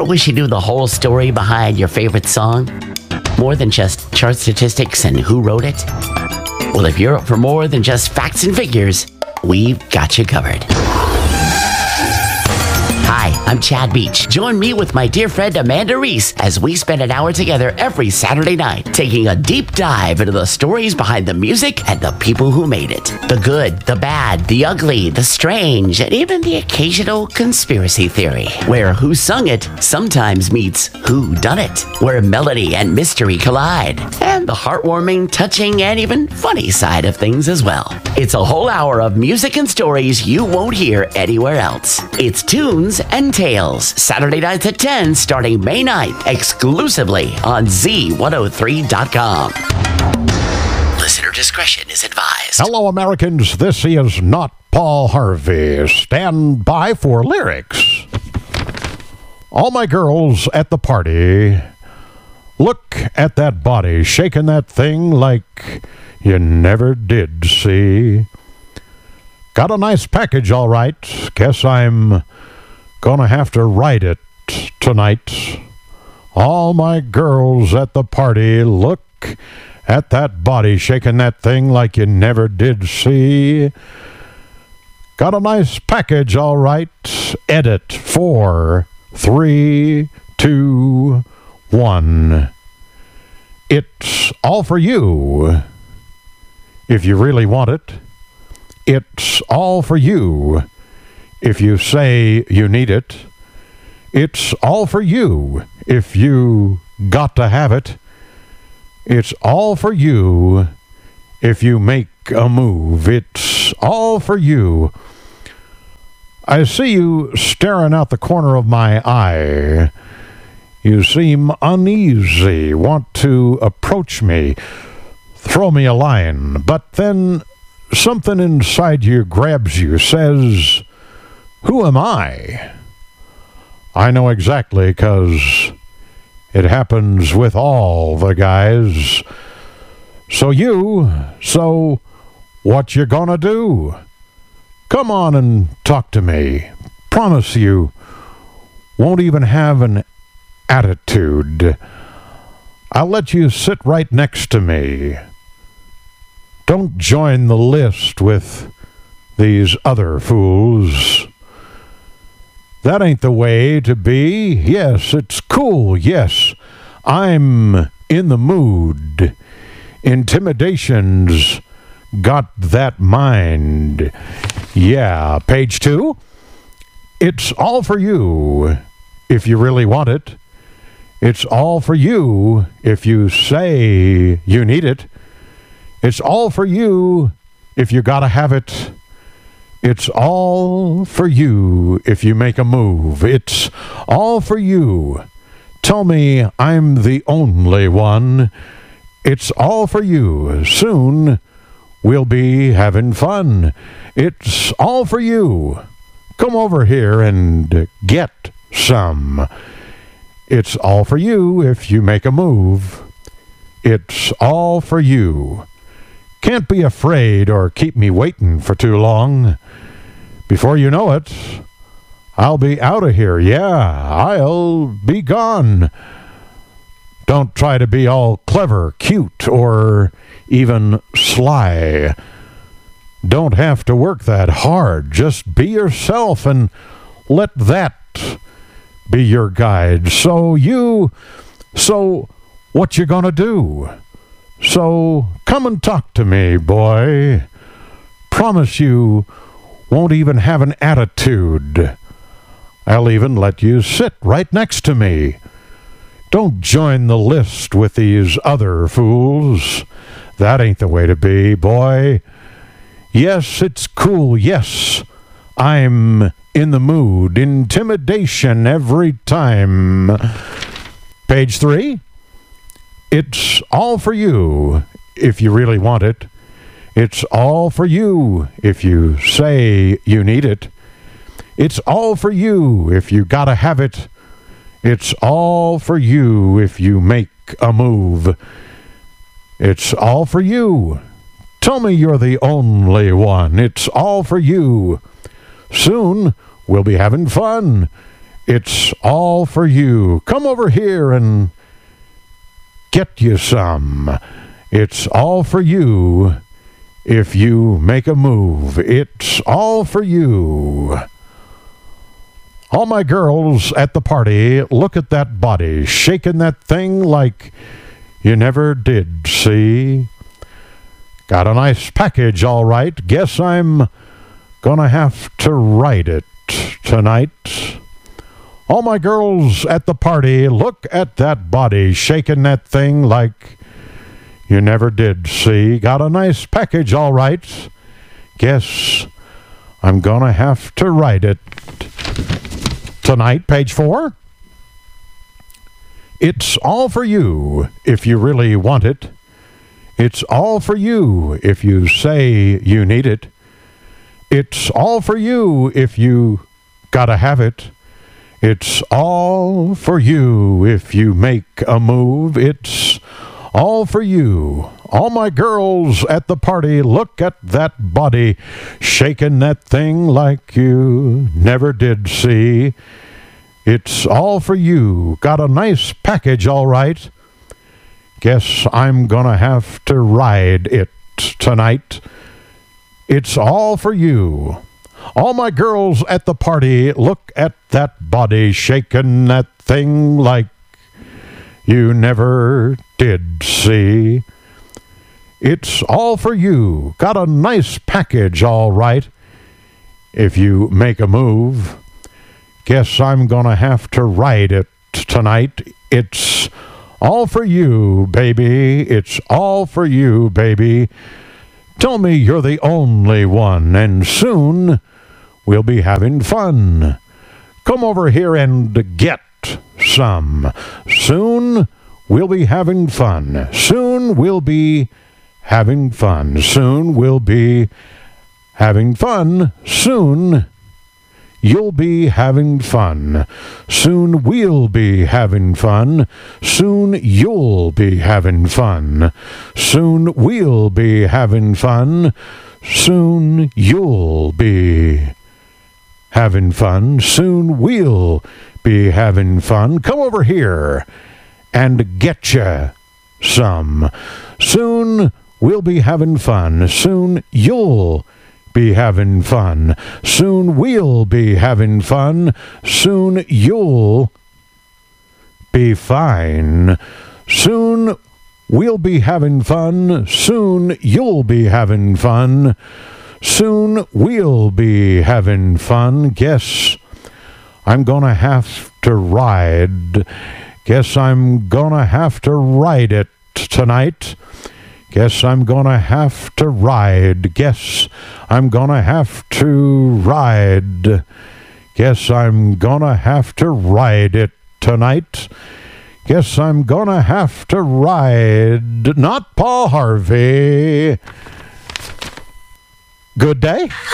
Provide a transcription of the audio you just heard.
Ever wish you knew the whole story behind your favorite song? More than just chart statistics and who wrote it? Well, if you're up for more than just facts and figures, we've got you covered. Hi, I'm Chad Beach. Join me with my dear friend Amanda Reese as we spend an hour together every Saturday night, taking a deep dive into the stories behind the music and the people who made it. The good, the bad, the ugly, the strange, and even the occasional conspiracy theory, where who sung it sometimes meets who done it, where melody and mystery collide, and the heartwarming, touching, and even funny side of things as well. It's a whole hour of music and stories you won't hear anywhere else. It's Tunes and Tales, Saturday nights at 10, starting May 9th, exclusively on Z103.com. Listener discretion is advised. Hello, Americans. This is not Paul Harvey. Stand by for lyrics. All my girls at the party, look at that body, shaking that thing like you never did see. Got a nice package, all right. Guess I'm gonna have to write it tonight. All my girls at the party, look at that body, shaking that thing like you never did see. Got a nice package, all right. Edit 4, 3, 2, 1. It's all for you. If you really want it, it's all for you. If you say you need it, it's all for you. If you got to have it, it's all for you. If you make a move, it's all for you. I see you staring out the corner of my eye. You seem uneasy, want to approach me, throw me a line, but then something inside you grabs you, says, "Who am I?" I know exactly, 'cause it happens with all the guys. So what you gonna do? Come on and talk to me. Promise you won't even have an attitude. I'll let you sit right next to me. Don't join the list with these other fools. That ain't the way to be. Yes, it's cool. Yes, I'm in the mood. Intimidation's got that mind. Yeah, page 2. It's all for you if you really want it. It's all for you if you say you need it. It's all for you if you gotta have it. It's all for you if you make a move. It's all for you. Tell me I'm the only one. It's all for you. Soon we'll be having fun. It's all for you. Come over here and get some. It's all for you if you make a move. It's all for you. Can't be afraid or keep me waiting for too long. Before you know it, I'll be out of here. Yeah, I'll be gone. Don't try to be all clever, cute, or even sly. Don't have to work that hard. Just be yourself and let that be your guide. So what you gonna do? So come and talk to me, boy. Promise you won't even have an attitude. I'll even let you sit right next to me. Don't join the list with these other fools. That ain't the way to be, boy. Yes, it's cool. Yes, I'm in the mood. Intimidation every time. Page 3. It's all for you if you really want it. It's all for you if you say you need it. It's all for you if you gotta have it. It's all for you if you make a move. It's all for you. Tell me you're the only one. It's all for you. Soon we'll be having fun. It's all for you. Come over here and get you some. It's all for you if you make a move. It's all for you. All my girls at the party, look at that body, shaking that thing like you never did see. Got a nice package, all right. Guess I'm gonna have to write it tonight. All my girls at the party, look at that body, shaking that thing like you never did see. Got a nice package, all right. Guess I'm gonna have to write it tonight. Page 4. It's all for you if you really want it. It's all for you if you say you need it. It's all for you if you gotta have it. It's all for you if you make a move. It's all for you. All my girls at the party, look at that body, shaking that thing like you never did see. It's all for you. Got a nice package, all right. Guess I'm gonna have to ride it tonight. It's all for you. All my girls at the party, look at that body, shaking that thing like you never did see. It's all for you. Got a nice package, all right. If you make a move, guess I'm gonna have to ride it tonight. It's all for you, baby. It's all for you, baby. Tell me you're the only one, and soon we'll be having fun. Come over here and get some. Soon we'll be having fun. Soon we'll be having fun. Soon we'll be having fun. Soon you'll be having fun. Soon we'll be having fun. Soon you'll be having fun. Soon we'll be having fun. Soon you'll be having fun. Soon we'll be having fun. Come over here and get ya some. Soon we'll be having fun. Soon you'll be having fun. Soon we'll be having fun. Soon you'll be fine. Soon we'll be having fun. Soon you'll be having fun. Soon we'll be having fun. Guess I'm gonna have to ride. Guess I'm gonna have to ride it tonight. Guess I'm gonna have to ride. Guess I'm gonna have to ride. Guess I'm gonna have to ride it tonight. Guess I'm gonna have to ride. Not Paul Harvey. Good day.